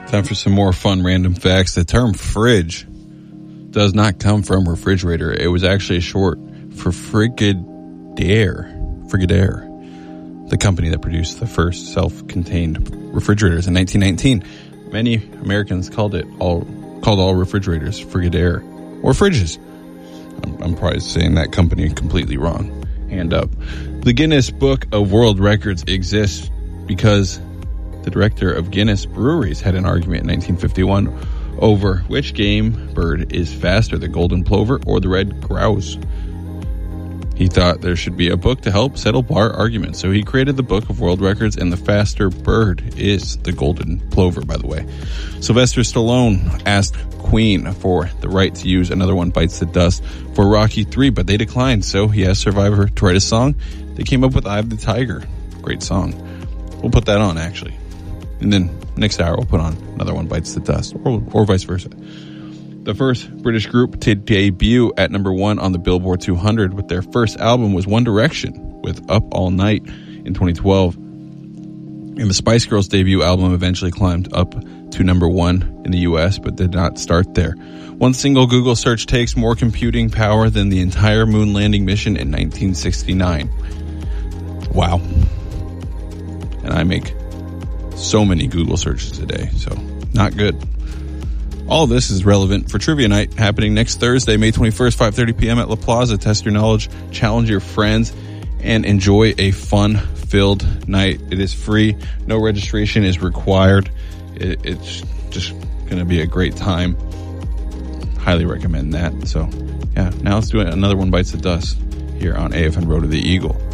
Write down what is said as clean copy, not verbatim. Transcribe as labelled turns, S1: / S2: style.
S1: Time for some more fun random facts. The term fridge does not come from refrigerator. It was actually short for Frigidaire, the company that produced the first self-contained refrigerators in 1919. Many Americans called all refrigerators Frigidaire or fridges. I'm probably saying that company completely wrong. Hand up. The Guinness Book of World Records exists because the director of Guinness Breweries had an argument in 1951 over which game bird is faster, the golden plover or the red grouse. He thought there should be a book to help settle bar arguments, so he created the Book of World Records, and the faster bird is the golden plover, by the way. Sylvester Stallone asked Queen for the right to use Another One Bites the Dust for Rocky III, but they declined, so he asked Survivor to write a song. They came up with Eye of the Tiger. Great song. We'll put that on, actually. And then next hour, we'll put on Another One Bites the Dust, or vice versa. The first British group to debut at number 1 on the Billboard 200 with their first album was One Direction with Up All Night in 2012. And the Spice Girls debut album eventually climbed up to number 1 in the US, but did not start there. One single Google search takes more computing power than the entire moon landing mission in 1969. Wow. And I make so many Google searches a day, so not good. All this is relevant for Trivia Night happening next Thursday, May 21st, 5:30 p.m. at La Plaza. Test your knowledge, challenge your friends, and enjoy a fun-filled night. It is free. No registration is required. It's just going to be a great time. Highly recommend that. So, yeah, now let's do Another One Bites the Dust here on AFN Road to the Eagle.